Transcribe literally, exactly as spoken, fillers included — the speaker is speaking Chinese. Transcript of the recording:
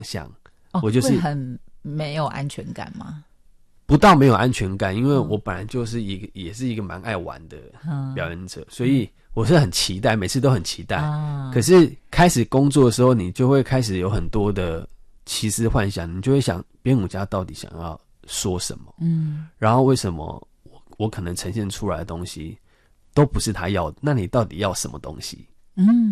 向。 哦， 我就是会很没有安全感吗？ 不到没有安全感，因为我本来就是一个、嗯、也是一个蛮爱玩的表演者，嗯、所以我是很期待，每次都很期待。啊、可是开始工作的时候，你就会开始有很多的奇思幻想，你就会想编舞家到底想要说什么，嗯，然后为什么我我可能呈现出来的东西都不是他要的，那你到底要什么东西？嗯。